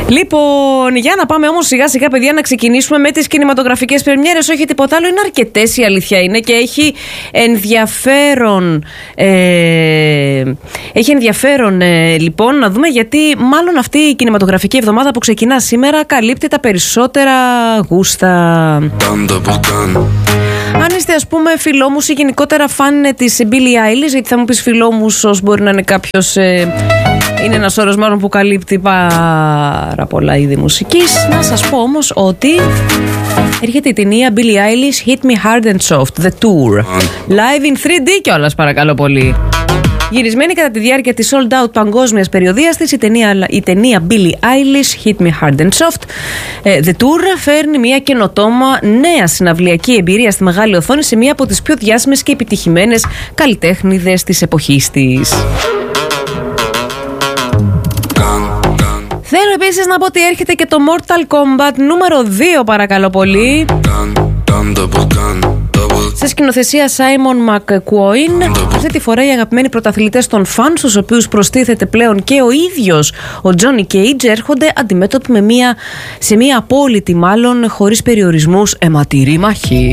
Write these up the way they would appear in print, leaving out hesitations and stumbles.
Λοιπόν, για να πάμε όμως σιγά σιγά, παιδιά, να ξεκινήσουμε με τις κινηματογραφικές πρεμιέρες. Όχι τίποτα άλλο, είναι αρκετές, η αλήθεια είναι, και έχει ενδιαφέρον. Λοιπόν, να δούμε, γιατί μάλλον αυτή η κινηματογραφική εβδομάδα που ξεκινά σήμερα καλύπτει τα περισσότερα γούστα. Αν είστε, ας πούμε, φιλόμους ή γενικότερα φαν της Billie Eilish, γιατί θα μου πεις φιλόμους ως μπορεί να είναι κάποιος. Είναι ένας όρος μάλλον που καλύπτει πάρα πολλά είδη μουσικής. Να σας πω όμως ότι έρχεται η ταινία Billie Eilish Hit Me Hard and Soft, The Tour. Live in 3D κιόλας, παρακαλώ πολύ. Γυρισμένη κατά τη διάρκεια της sold out παγκόσμιας περιοδίας της, η ταινία Billie Eilish Hit Me Hard and Soft, The Tour, φέρνει μια καινοτόμα νέα συναυλιακή εμπειρία στη μεγάλη οθόνη σε μια από τις πιο διάσημες και επιτυχημένες καλλιτέχνηδες της εποχής της. Θέλω επίσης να πω ότι έρχεται και το Mortal Kombat νούμερο 2, παρακαλώ πολύ. Σε σκηνοθεσία Simon McQuoin. Αυτή τη φορά οι αγαπημένοι πρωταθλητές των φαν, στους οποίους προστίθεται πλέον και ο ίδιος ο Johnny Cage, έρχονται αντιμέτωποι σε μια απόλυτη, μάλλον χωρίς περιορισμούς, αιματηρή μάχη.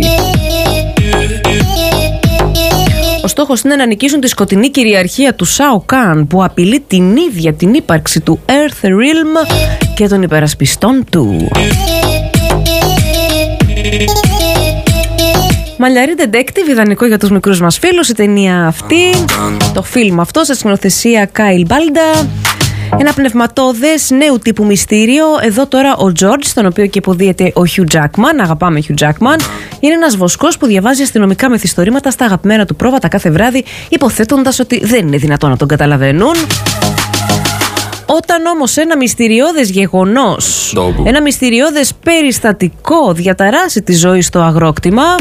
Ο στόχος είναι να νικήσουν τη σκοτεινή κυριαρχία του Shao Kahn, που απειλεί την ίδια την ύπαρξη του Earth Realm και των υπερασπιστών του. Μαλλιαρή detective, ιδανικό για τους μικρούς μας φίλους, η ταινία αυτή, το φιλμ αυτό, σε σκηνοθεσία Kyle Balda. Ένα πνευματώδες νέου τύπου μυστήριο. Εδώ τώρα ο George, στον οποίο και υποδίεται ο Hugh Jackman, αγαπάμε Hugh Jackman, είναι ένας βοσκός που διαβάζει αστυνομικά μυθιστορήματα στα αγαπημένα του πρόβατα κάθε βράδυ, υποθέτοντας ότι δεν είναι δυνατόν να τον καταλαβαίνουν. Όταν όμως ένα μυστηριώδες γεγονός, ένα μυστηριώδες περιστατικό διαταράσει τη ζωή στο αγρόκτημα,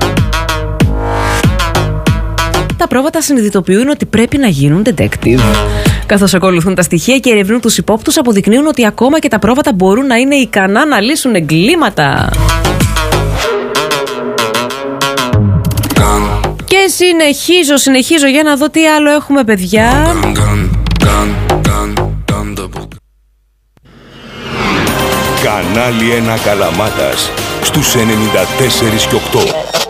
τα πρόβατα συνειδητοποιούν ότι πρέπει να γίνουν detective. Καθώς ακολουθούν τα στοιχεία και ερευνούν τους υπόπτους, αποδεικνύουν ότι ακόμα και τα πρόβατα μπορούν να είναι ικανά να λύσουν εγκλήματα. Και συνεχίζω για να δω τι άλλο έχουμε, παιδιά. Κανάλι 1 Καλαμάτας στους 94 και 8.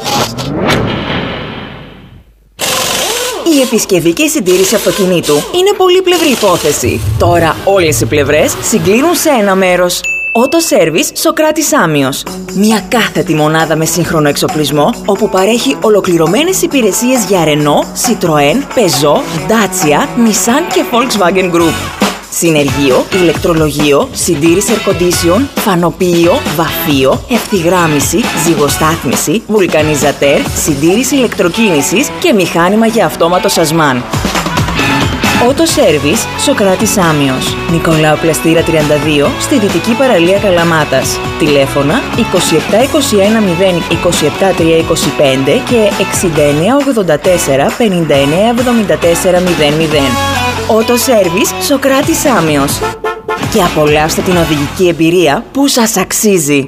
Η επισκευή και η συντήρηση αυτοκινήτου είναι πολύπλευρη υπόθεση. Τώρα όλες οι πλευρές συγκλίνουν σε ένα μέρος. Auto Service Σοκράτης Άμιος. Μια κάθετη μονάδα με σύγχρονο εξοπλισμό, όπου παρέχει ολοκληρωμένες υπηρεσίες για Renault, Citroën, Peugeot, Dacia, Nissan και Volkswagen Group. Συνεργείο, ηλεκτρολογείο, συντήρηση air condition, φανοποιείο, βαφείο, ευθυγράμμιση, ζυγοστάθμιση, βουλκανιζατέρ, συντήρηση ηλεκτροκίνησης και μηχάνημα για αυτόματο σασμάν. Auto Service Σοκράτης Άμιος. Νικολάου Πλαστήρα 32, στη Δυτική Παραλία Καλαμάτας. Τηλέφωνα 2721 027 325 και 6984 59 74 00. Auto Service Σοκράτης Άμιος. Και απολαύστε την οδηγική εμπειρία που σας αξίζει.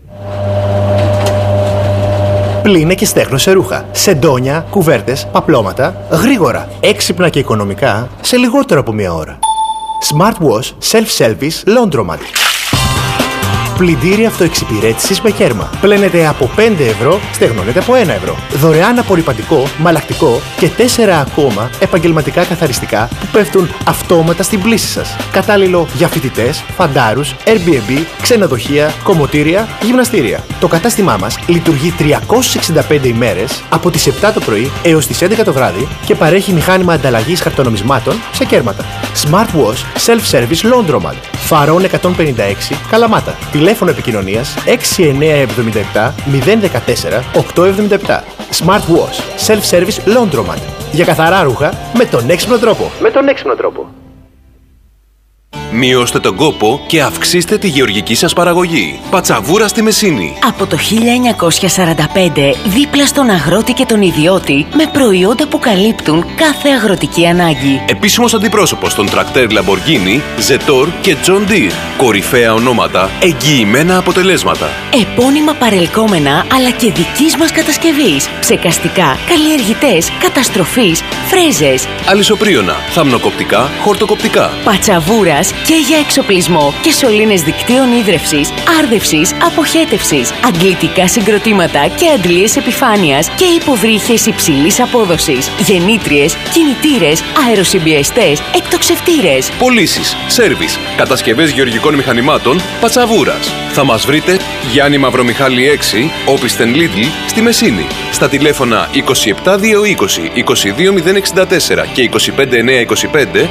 Πλύνε και στέχνωσε ρούχα, σεντόνια, κουβέρτες, παπλώματα, γρήγορα, έξυπνα και οικονομικά, σε λιγότερο από μία ώρα. Smart Wash Self-Service Laundromat. Πλυντήρι αυτοεξυπηρέτησης με κέρμα. Πλένετε από 5 ευρώ, στεγνώνετε από 1 ευρώ. Δωρεάν απορρυπαντικό, μαλακτικό και 4 ακόμα επαγγελματικά καθαριστικά που πέφτουν αυτόματα στην πλύση σας. Κατάλληλο για φοιτητές, φαντάρους, Airbnb, ξενοδοχεία, κομμωτήρια, γυμναστήρια. Το κατάστημά μας λειτουργεί 365 ημέρες από τις 7 το πρωί έως τις 11 το βράδυ και παρέχει μηχάνημα ανταλλαγής χαρτονομισμάτων σε κέρματα. Smart Wash Self-Service Laundromat. Φαρών 156, Καλαμάτα. Τηλέφωνο επικοινωνίας 6977 014 877. Smart Wash Self-Service Laundromat. Για καθαρά ρούχα με τον έξυπνο τρόπο. Μειώστε τον κόπο και αυξήστε τη γεωργική σας παραγωγή. Πατσαβούρα στη Μεσίνη. Από το 1945, δίπλα στον αγρότη και τον ιδιώτη, με προϊόντα που καλύπτουν κάθε αγροτική ανάγκη. Επίσημος αντιπρόσωπος των τρακτέρ Lamborghini, Zetor και John Deere. Κορυφαία ονόματα, εγγυημένα αποτελέσματα. Επώνυμα παρελκόμενα, αλλά και δικής μας κατασκευής. Ψεκαστικά, καλλιεργητές, καταστροφής, φρέζες. Αλυσοπρίωνα, θαμνοκοπτικά, χορτοκοπτικά. Πατσαβούρας και για εξοπλισμό και σωλήνες δικτύων ίδρευσης, άρδευσης, αποχέτευσης, αντλητικά συγκροτήματα και αντλίες επιφάνειας και υποβρύχες υψηλής απόδοσης, γεννήτριες, κινητήρες, αεροσυμπιεστές, εκτοξευτήρες. Πωλήσεις, σέρβις, κατασκευές γεωργικών μηχανημάτων, Πατσαβούρας. Θα μας βρείτε Γιάννη Μαυρομιχάλη 6, Όπισθεν Λίτλ, στη Μεσίνη. Στα τηλέφωνα 27220 22064 και 25925